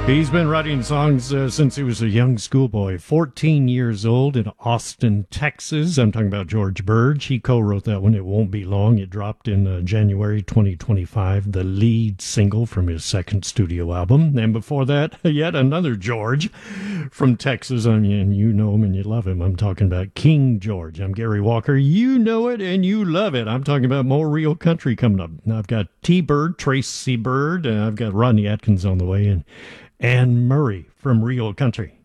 He's been writing songs since he was a young schoolboy, 14 years old in Austin, Texas. I'm talking about George Burge. He co-wrote that one, It Won't Be Long. It dropped in January 2025, the lead single from his second studio album. And before that, yet another George from Texas. I mean, you know him and you love him. I'm talking about King George. I'm Gary Walker. You know it and you love it. I'm talking about more real country coming up. Now, I've got T-Bird, Tracy Bird, and I've got Rodney Atkins on the way, and Anne Murray from Real Country.